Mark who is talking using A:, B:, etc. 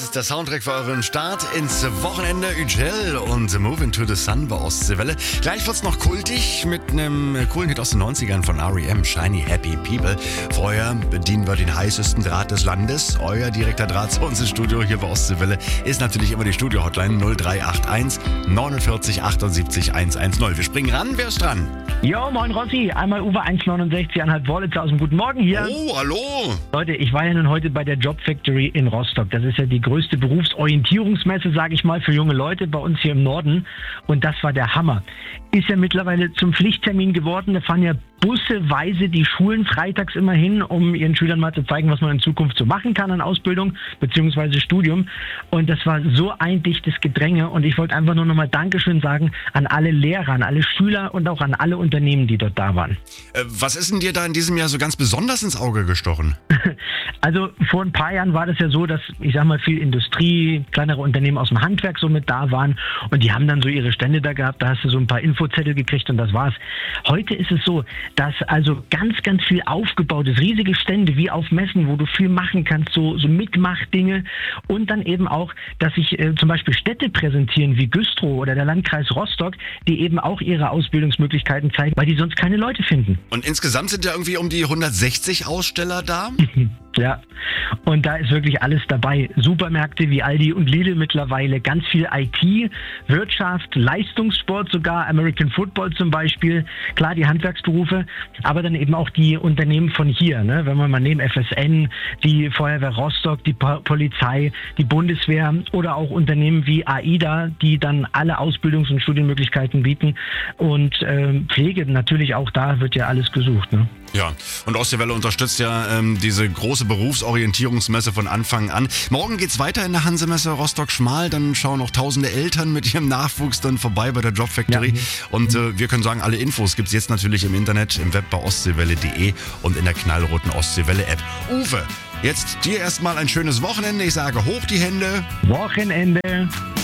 A: ist der Soundtrack für euren Start ins Wochenende. Ügel und Move Into the Sun bei Ostseewelle. Gleich wird's noch kultig mit einem coolen Hit aus den 90ern von R.E.M. Shiny Happy People. Vorher bedienen wir den heißesten Draht des Landes. Euer direkter Draht zu uns ins Studio hier bei Ostseewelle ist natürlich immer die Studio-Hotline 0381 49 78 110. Wir springen ran, wer ist dran?
B: Jo, moin Rossi, einmal Uwe 169,5 Wollitz aus dem Guten Morgen hier.
A: Oh, hallo.
B: Leute, ich war ja nun heute bei der Job Factory in Rostock. Das ist ja die größte Berufsorientierungsmesse, sage ich mal, für junge Leute bei uns hier im Norden. Und das war der Hammer. Ist ja mittlerweile zum Pflichttermin geworden. Da fahren ja busseweise die Schulen freitags immer hin, um ihren Schülern mal zu zeigen, was man in Zukunft so machen kann an Ausbildung bzw. Studium. Und das war so ein dichtes Gedränge. Und ich wollte einfach nur nochmal Dankeschön sagen an alle Lehrer, an alle Schüler und auch an alle Unternehmen, die dort da waren.
A: Was ist denn dir da in diesem Jahr so ganz besonders ins Auge gestochen?
B: Also vor ein paar Jahren war das ja so, dass, ich sag mal, viel Industrie, kleinere Unternehmen aus dem Handwerk so mit da waren und die haben dann so ihre Stände da gehabt, da hast du so ein paar Infozettel gekriegt und das war's. Heute ist es so, dass also ganz, ganz viel aufgebaut ist, riesige Stände wie auf Messen, wo du viel machen kannst, so Mitmachdinge und dann eben auch, dass sich zum Beispiel Städte präsentieren wie Güstrow oder der Landkreis Rostock, die eben auch ihre Ausbildungsmöglichkeiten zeigen, weil die sonst keine Leute finden.
A: Und insgesamt sind ja irgendwie um die 160 Aussteller da?
B: Ja, und da ist wirklich alles dabei. Supermärkte wie Aldi und Lidl mittlerweile, ganz viel IT, Wirtschaft, Leistungssport sogar, American Football zum Beispiel, klar die Handwerksberufe, aber dann eben auch die Unternehmen von hier, ne? Wenn wir mal nehmen, FSN, die Feuerwehr Rostock, die Polizei, die Bundeswehr oder auch Unternehmen wie AIDA, die dann alle Ausbildungs- und Studienmöglichkeiten bieten und Pflege natürlich auch, da wird ja alles gesucht, ne?
A: Ja, und Ostseewelle unterstützt ja diese große Berufsorientierungsmesse von Anfang an. Morgen geht's weiter in der Hansemesse Rostock-Schmal. Dann schauen noch tausende Eltern mit ihrem Nachwuchs dann vorbei bei der Job Factory. Ja. Und wir können sagen, alle Infos gibt's jetzt natürlich im Internet, im Web bei ostseewelle.de und in der knallroten Ostseewelle-App. Uwe, jetzt dir erstmal ein schönes Wochenende. Ich sage hoch die Hände.
B: Wochenende.